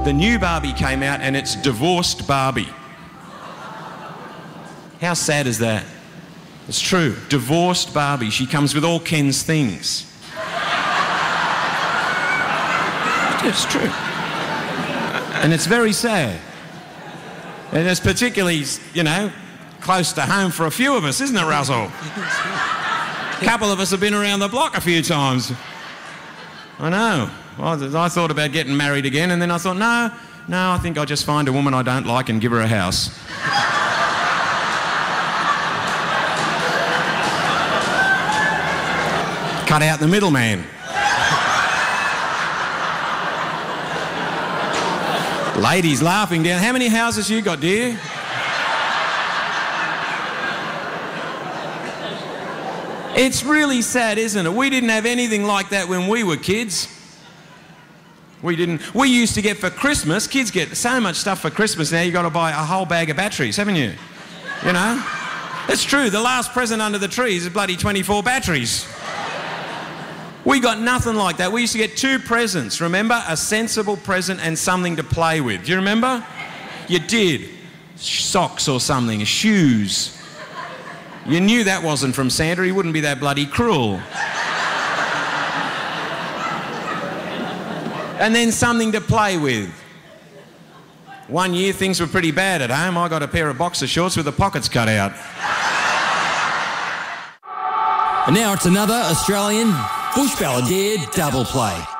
The new Barbie came out and it's divorced Barbie. How sad is that? It's true. Divorced Barbie. She comes with all Ken's things. It's true. And it's very sad. And it's particularly, you know, close to home for a few of us, isn't it, Russell? A couple of us have been around the block a few times. I know. Well, I thought about getting married again, and then I thought, no, I think I'll just find a woman I don't like and give her a house. Cut out the middleman. Ladies laughing down. How many houses you got, dear? It's really sad, isn't it? We didn't have anything like that when we were kids. We didn't. We used to get for Christmas, kids get so much stuff for Christmas now, you've got to buy a whole bag of batteries, haven't you? You know? It's true, the last present under the tree is bloody 24 batteries. We got nothing like that. We used to get 2 presents, remember? A sensible present and something to play with. Do you remember? You did. Socks or something, shoes. You knew that wasn't from Santa, he wouldn't be that bloody cruel. And then something to play with. One year things were pretty bad at home. I got a pair of boxer shorts with the pockets cut out. And now it's another Australian Bush Balladeer double play.